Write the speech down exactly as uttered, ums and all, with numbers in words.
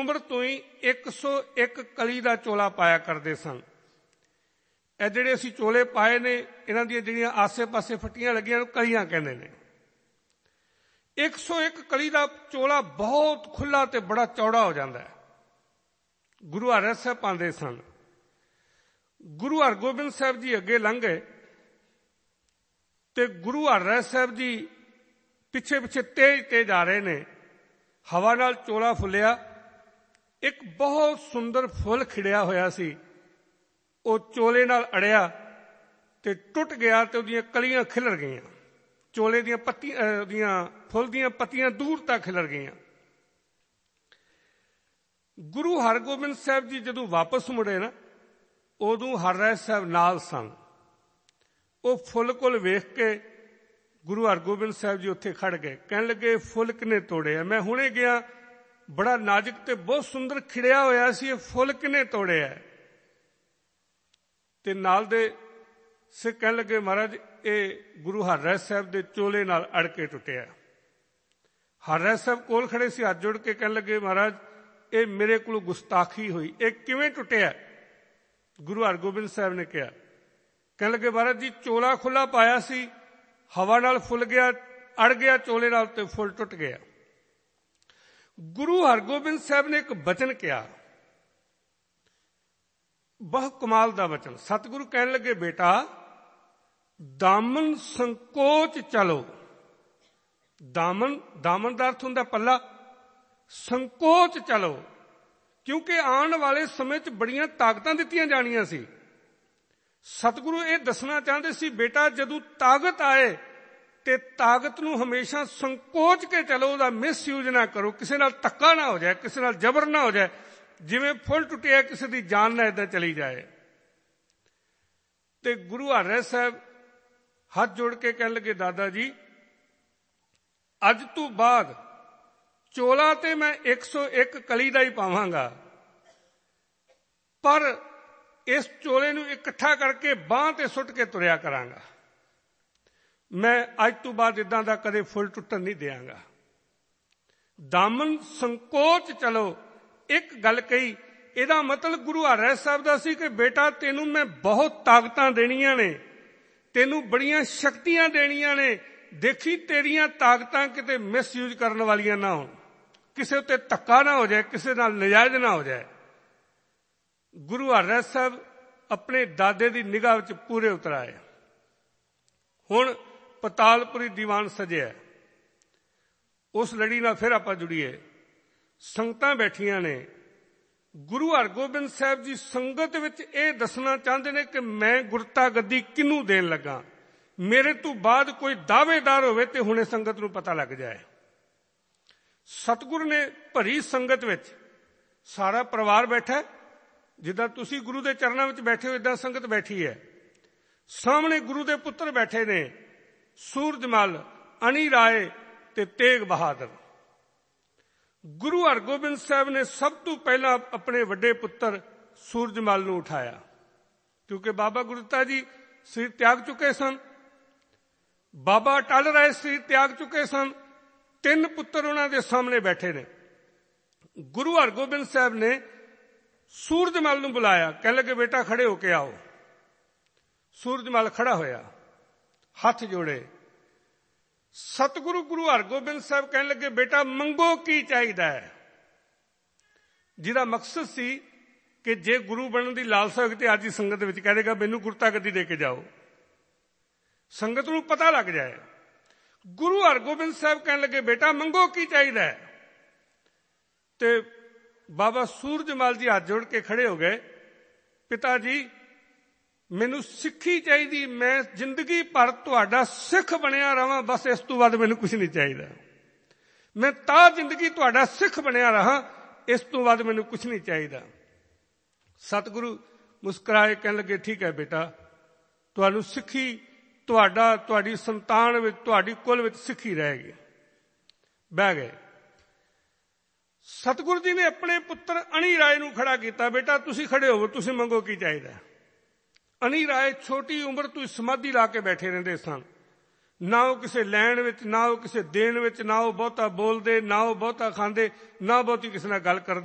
ਉਮਰ ਤੋਂ ਹੀ ਇੱਕ ਸੌ ਇੱਕ ਕਲੀ ਦਾ ਚੋਲਾ ਪਾਇਆ ਕਰਦੇ ਸਨ। ਇਹ ਜਿਹੜੇ ਅਸੀਂ ਚੋਲੇ ਪਾਏ ਨੇ, ਇਹਨਾਂ ਦੀਆਂ ਜਿਹੜੀਆਂ ਆਸੇ ਪਾਸੇ ਫੱਟੀਆਂ ਲੱਗੀਆਂ ਨੂੰ ਕਲੀਆਂ ਕਹਿੰਦੇ ਨੇ। ਇੱਕ ਸੌ ਇੱਕ ਕਲੀ ਦਾ ਚੋਲਾ ਬਹੁਤ ਖੁੱਲ੍ਹਾ ਤੇ ਬੜਾ ਚੌੜਾ ਹੋ ਜਾਂਦਾ ਹੈ। ਗੁਰੂ ਹਰਿ ਸਾਹਿਬ ਪਾਉਂਦੇ ਸਨ। ਗੁਰੂ ਹਰਗੋਬਿੰਦ ਸਾਹਿਬ ਜੀ ਅੱਗੇ ਲੰਘ ਗਏ ਤੇ ਗੁਰੂ ਹਰਿ ਸਾਹਿਬ ਜੀ ਪਿੱਛੇ ਪਿੱਛੇ ਤੇਜ਼ ਤੇਜ਼ ਆ ਰਹੇ ਨੇ। ਹਵਾ ਨਾਲ ਚੋਲਾ ਫੁੱਲਿਆ, ਇੱਕ ਬਹੁਤ ਸੁੰਦਰ ਫੁੱਲ ਖਿੜਿਆ ਹੋਇਆ ਸੀ, ਉਹ ਚੋਲੇ ਨਾਲ ਅੜਿਆ ਤੇ ਟੁੱਟ ਗਿਆ ਤੇ ਉਹਦੀਆਂ ਕਲੀਆਂ ਖਿਲਰ ਗਈਆਂ। ਚੋਲੇ ਦੀਆਂ ਪੱਤੀਆਂ ਉਹਦੀਆਂ ਫੁੱਲ ਦੀਆਂ ਪੱਤੀਆਂ ਦੂਰ ਤੱਕ ਖਿਲਰ ਗਈਆਂ। ਗੁਰੂ ਹਰਗੋਬਿੰਦ ਸਾਹਿਬ ਜੀ ਜਦੋਂ ਵਾਪਸ ਮੁੜੇ ਨਾ, ਉਦੋਂ ਹਰਿ ਸਾਹਿਬ ਨਾਲ ਸਨ। ਉਹ ਫੁੱਲ ਕੋਲ ਵੇਖ ਕੇ ਗੁਰੂ ਹਰਗੋਬਿੰਦ ਸਾਹਿਬ ਜੀ ਉੱਥੇ ਖੜ ਗਏ। ਕਹਿਣ ਲੱਗੇ, ਫੁੱਲ ਕਿਹਨੇ ਤੋੜੇ ਆ? ਮੈਂ ਹੁਣੇ ਗਿਆ, ਬੜਾ ਨਾਜ਼ੁਕ ਤੇ ਬਹੁਤ ਸੁੰਦਰ ਖਿੜਿਆ ਹੋਇਆ ਸੀ, ਇਹ ਫੁੱਲ ਕਿਹਨੇ ਤੋੜਿਆ? ਤੇ ਨਾਲ ਦੇ ਸਿੱਖ ਕਹਿਣ ਲੱਗੇ, ਮਹਾਰਾਜ ਇਹ ਗੁਰੂ ਹਰਿ ਸਾਹਿਬ ਦੇ ਚੋਲੇ ਨਾਲ ਅੜ ਕੇ ਟੁੱਟਿਆ। ਹਰਿ ਸਾਹਿਬ ਕੋਲ ਖੜੇ ਸੀ, ਹੱਥ ਜੋੜ ਕੇ ਕਹਿਣ ਲੱਗੇ, ਮਹਾਰਾਜ ਇਹ ਮੇਰੇ ਕੋਲੋਂ ਗੁਸਤਾਖੀ ਹੋਈ, ਇਹ ਕਿਵੇਂ ਟੁੱਟਿਆ? ਗੁਰੂ ਹਰਗੋਬਿੰਦ ਸਾਹਿਬ ਨੇ ਕਿਹਾ, ਕਹਿਣ ਲੱਗੇ, ਮਹਾਰਾਜ ਜੀ ਚੋਲਾ ਖੁੱਲਾ ਪਾਇਆ ਸੀ, ਹਵਾ ਨਾਲ ਫੁੱਲ ਗਿਆ, ਅੜ ਗਿਆ ਚੋਲੇ ਨਾਲ ਤੇ ਫੁੱਲ ਟੁੱਟ ਗਿਆ। ਗੁਰੂ ਹਰਗੋਬਿੰਦ ਸਾਹਿਬ ਨੇ ਇੱਕ ਬਚਨ ਕਿਹਾ, ਬਹੁਤ ਕਮਾਲ ਦਾ ਬਚਨ। ਸਤਿਗੁਰੂ ਕਹਿਣ ਲੱਗੇ, ਬੇਟਾ ਦਾਮਨ ਸੰਕੋਚ ਚਲੋ। ਦਾਮਨ ਦਾਮਨ ਦਾ ਅਰਥ ਹੁੰਦਾ ਪੱਲਾ। ਸੰਕੋਚ ਚਲੋ, ਕਿਉਂਕਿ ਆਉਣ ਵਾਲੇ ਸਮੇਂ 'ਚ ਬੜੀਆਂ ਤਾਕਤਾਂ ਦਿੱਤੀਆਂ ਜਾਣੀਆਂ ਸੀ। ਸਤਿਗੁਰੂ ਇਹ ਦੱਸਣਾ ਚਾਹੁੰਦੇ ਸੀ, ਬੇਟਾ ਜਦੋਂ ਤਾਕਤ ਆਏ ਤੇ ਤਾਕਤ ਨੂੰ ਹਮੇਸ਼ਾ ਸੰਕੋਚ ਕੇ ਚਲੋ, ਉਹਦਾ ਮਿਸਯੂਜ਼ ਨਾ ਕਰੋ, ਕਿਸੇ ਨਾਲ ਧੱਕਾ ਨਾ ਹੋ ਜਾਏ, ਕਿਸੇ ਨਾਲ ਜ਼ਬਰ ਨਾ ਹੋ ਜਾਏ, ਜਿਵੇਂ ਫੁੱਲ ਟੁੱਟਿਆ ਕਿਸੇ ਦੀ ਜਾਨ ਨਾ ਏਦਾਂ ਚਲੀ ਜਾਏ। ਤੇ ਗੁਰੂ ਹਰਿ ਸਾਹਿਬ ਹੱਥ ਜੋੜ ਕੇ ਕਹਿਣ ਲੱਗੇ, ਦਾਦਾ ਜੀ ਅੱਜ ਤੋਂ ਬਾਅਦ ਚੋਲਾ ਤੇ ਮੈਂ ਇੱਕ ਸੌ ਇੱਕ ਕਲੀ ਦਾ ਹੀ ਪਾਵਾਂਗਾ, ਪਰ ਇਸ ਚੋਲੇ ਨੂੰ ਇਕੱਠਾ ਕਰਕੇ ਬਾਂਹ ਤੇ ਸੁੱਟ ਕੇ ਤੁਰਿਆ ਕਰਾਂਗਾ। ਮੈਂ ਅੱਜ ਤੋਂ ਬਾਅਦ ਇਦਾਂ ਦਾ ਕਦੇ ਫੁੱਲ ਟੁੱਟਣ ਨਹੀਂ ਦਿਆਂਗਾ। ਦਾਮਨ ਸੰਕੋਚ ਚਲੋ, ਇੱਕ ਗੱਲ ਕਹੀ, ਇਹਦਾ ਮਤਲਬ ਗੁਰੂ ਹਰਿ ਸਾਹਿਬ ਦਾ ਸੀ ਕਿ ਬੇਟਾ ਤੈਨੂੰ ਮੈਂ ਬਹੁਤ ਤਾਕਤਾਂ ਦੇਣੀਆਂ ਨੇ, ਤੈਨੂੰ ਬੜੀਆਂ ਸ਼ਕਤੀਆਂ ਦੇਣੀਆਂ ਨੇ, ਦੇਖੀ ਤੇਰੀਆਂ ਤਾਕਤਾਂ ਕਿਤੇ ਮਿਸਯੂਜ਼ ਕਰਨ ਵਾਲੀਆਂ ਨਾ ਹੋਣ, ਕਿਸੇ ਉੱਤੇ ਧੱਕਾ ਨਾ ਹੋ ਜਾਏ, ਕਿਸੇ ਨਾਲ ਨਜਾਇਜ਼ ਨਾ ਹੋ ਜਾਏ। ਗੁਰੂ ਹਰਿ ਸਾਹਿਬ ਆਪਣੇ ਦਾਦੇ ਦੀ ਨਿਗਾਹ ਵਿੱਚ ਪੂਰੇ ਉਤਰ ਆਏ। ਹੁਣ ਪਤਾਲਪੁਰੀ ਦੀਵਾਨ ਸਜਿਆ, ਉਸ ਲੜੀ ਨਾਲ ਫਿਰ ਆਪਾਂ ਜੁੜੀਏ। ਸੰਗਤਾਂ ਬੈਠੀਆਂ ਨੇ। ਗੁਰੂ ਹਰਗੋਬਿੰਦ ਸਾਹਿਬ ਜੀ ਸੰਗਤ ਵਿੱਚ ਇਹ ਦੱਸਣਾ ਚਾਹੁੰਦੇ ਨੇ ਕਿ ਮੈਂ ਗੁਰਤਾ ਗੱਦੀ ਕਿਹਨੂੰ ਦੇਣ ਲੱਗਾ, ਮੇਰੇ ਤੋਂ ਬਾਅਦ ਕੋਈ ਦਾਅਵੇਦਾਰ ਹੋਵੇ ਤੇ ਹੁਣੇ ਸੰਗਤ ਨੂੰ ਪਤਾ ਲੱਗ ਜਾਏ। ਸਤਿਗੁਰੂ ਨੇ ਭਰੀ ਸੰਗਤ ਵਿੱਚ ਸਾਰਾ ਪਰਿਵਾਰ ਬੈਠਾ, ਜਿੱਦਾਂ ਤੁਸੀਂ ਗੁਰੂ ਦੇ ਚਰਨਾਂ ਵਿੱਚ ਬੈਠੇ ਹੋ ਇੱਦਾਂ ਸੰਗਤ ਬੈਠੀ ਹੈ। ਸਾਹਮਣੇ ਗੁਰੂ ਦੇ ਪੁੱਤਰ ਬੈਠੇ ਨੇ, ਸੂਰਜਮਲ, ਅਣੀ ਰਾਏ ਤੇ ਤੇਗ ਬਹਾਦਰ। ਗੁਰੂ ਹਰਗੋਬਿੰਦ ਸਾਹਿਬ ਨੇ ਸਭ ਤੋਂ ਪਹਿਲਾਂ ਆਪਣੇ ਵੱਡੇ ਪੁੱਤਰ ਸੂਰਜਮਲ ਨੂੰ ਉਠਾਇਆ, ਕਿਉਂਕਿ ਬਾਬਾ ਗੁਰਦਿੱਤਾ ਜੀ ਸਰੀਰ ਤਿਆਗ ਚੁੱਕੇ ਸਨ, ਬਾਬਾ ਅਟੱਲ ਰਾਏ ਸਰੀਰ ਤਿਆਗ ਚੁੱਕੇ ਸਨ। ਤਿੰਨ ਪੁੱਤਰ ਉਹਨਾਂ ਦੇ ਸਾਹਮਣੇ ਬੈਠੇ ਨੇ। ਗੁਰੂ ਹਰਗੋਬਿੰਦ ਸਾਹਿਬ ਨੇ ਸੂਰਜਮਲ ਨੂੰ ਬੁਲਾਇਆ, ਕਹਿਣ ਲੱਗੇ, ਬੇਟਾ ਖੜੇ ਹੋ ਕੇ ਆਓ। ਸੂਰਜਮਲ ਖੜਾ ਹੋਇਆ, ਹੱਥ ਜੋੜੇ। ਸਤਿਗੁਰੂ ਗੁਰੂ ਹਰਗੋਬਿੰਦ ਸਾਹਿਬ ਕਹਿਣ ਲੱਗੇ, ਬੇਟਾ ਮੰਗੋ ਕੀ ਚਾਹੀਦਾ ਹੈ? ਜਿਹਦਾ ਮਕਸਦ ਸੀ ਕਿ ਜੇ ਗੁਰੂ ਬਣਨ ਦੀ ਲਾਲਸਾ ਹੋਵੇ ਤੇ ਅੱਜ ਹੀ ਸੰਗਤ ਵਿੱਚ ਕਹਿ ਦੇਗਾ, ਮੈਨੂੰ ਗੁਰਤਾ ਗੱਦੀ ਦੇ ਕੇ ਜਾਓ, ਸੰਗਤ ਨੂੰ ਪਤਾ ਲੱਗ ਜਾਏ। ਗੁਰੂ ਹਰਗੋਬਿੰਦ ਸਾਹਿਬ ਕਹਿਣ ਲੱਗੇ, ਬੇਟਾ ਮੰਗੋ ਕੀ ਚਾਹੀਦਾ ਹੈ? ਤੇ ਬਾਬਾ ਸੂਰਜਮਲ ਜੀ ਹੱਥ ਜੋੜ ਕੇ ਖੜੇ ਹੋ ਗਏ, ਪਿਤਾ ਜੀ ਮੈਨੂੰ ਸਿੱਖੀ ਚਾਹੀਦੀ, ਮੈਂ ਜ਼ਿੰਦਗੀ ਭਰ ਤੁਹਾਡਾ ਸਿੱਖ ਬਣਿਆ ਰਹਾਂ, ਬਸ ਇਸ ਤੋਂ ਬਾਅਦ ਮੈਨੂੰ ਕੁਝ ਨਹੀਂ ਚਾਹੀਦਾ। ਮੈਂ ਤਾਂ ਜ਼ਿੰਦਗੀ ਤੁਹਾਡਾ ਸਿੱਖ ਬਣਿਆ ਰਹਾਂ, ਇਸ ਤੋਂ ਬਾਅਦ ਮੈਨੂੰ ਕੁਝ ਨਹੀਂ ਚਾਹੀਦਾ। ਸਤਿਗੁਰੂ ਮੁਸਕਰਾਏ, ਕਹਿਣ ਲੱਗੇ, ਠੀਕ ਹੈ ਬੇਟਾ, ਤੁਹਾਨੂੰ ਸਿੱਖੀ, ਤੁਹਾਡਾ ਤੁਹਾਡੀ ਸੰਤਾਨ ਵਿੱਚ, ਤੁਹਾਡੀ ਕੁਲ ਵਿੱਚ ਸਿੱਖੀ ਰਹੇਗੀ। ਬਹਿ ਗਏ। ਸਤਿਗੁਰੂ ਜੀ ਨੇ ਆਪਣੇ ਪੁੱਤਰ ਅਣੀ ਰਾਏ ਨੂੰ ਖੜਾ ਕੀਤਾ, ਬੇਟਾ ਤੁਸੀਂ ਖੜੇ ਹੋਵੋ, ਤੁਸੀਂ ਮੰਗੋ ਕੀ ਚਾਹੀਦਾ। ਅਣੀ ਰਾਏ ਛੋਟੀ ਉਮਰ ਤੋਂ ਸਮਾਧੀ ਲਾ ਕੇ ਬੈਠੇ ਰਹਿੰਦੇ ਸਨ। ਨਾ ਉਹ ਕਿਸੇ ਲੈਣ ਵਿੱਚ, ਨਾ ਉਹ ਕਿਸੇ ਦੇਣ ਵਿੱਚ, ਨਾ ਉਹ ਬਹੁਤਾ ਬੋਲਦੇ, ਨਾ ਉਹ ਬਹੁਤਾ ਖਾਂਦੇ, ਨਾ ਬਹੁਤੀ ਕਿਸੇ ਨਾਲ ਗੱਲ ਕਰਦੇ।